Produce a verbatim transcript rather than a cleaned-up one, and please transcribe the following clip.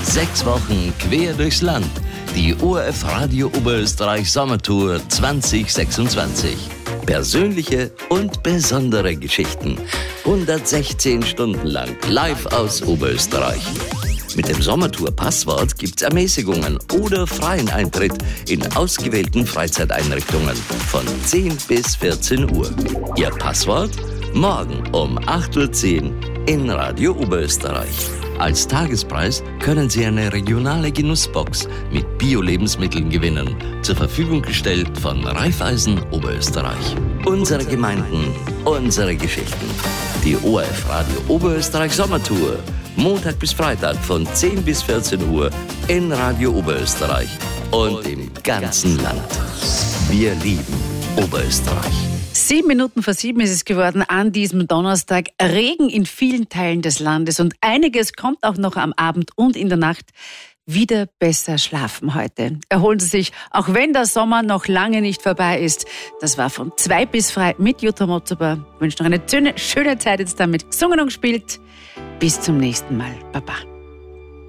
Sechs Wochen quer durchs Land. Die O R F Radio Oberösterreich Sommertour zwanzig sechsundzwanzig. Persönliche und besondere Geschichten. hundertsechzehn Stunden lang live aus Oberösterreich. Mit dem Sommertour-Passwort gibt's Ermäßigungen oder freien Eintritt in ausgewählten Freizeiteinrichtungen von zehn bis vierzehn Uhr. Ihr Passwort? Morgen um acht Uhr zehn in Radio Oberösterreich. Als Tagespreis können Sie eine regionale Genussbox mit Bio-Lebensmitteln gewinnen, zur Verfügung gestellt von Raiffeisen Oberösterreich. Unsere Gemeinden, unsere Geschichten. Die O R F Radio Oberösterreich Sommertour. Montag bis Freitag von zehn bis vierzehn Uhr in Radio Oberösterreich und im ganzen Land. Wir lieben Oberösterreich. Sieben Minuten vor sieben ist es geworden an diesem Donnerstag. Regen in vielen Teilen des Landes und einiges kommt auch noch am Abend und in der Nacht. Wieder besser schlafen heute. Erholen Sie sich, auch wenn der Sommer noch lange nicht vorbei ist. Das war von zwei bis frei mit Jutta Motzeber. Ich wünsche noch eine schöne, schöne Zeit jetzt damit gesungen und gespielt. Bis zum nächsten Mal. Baba.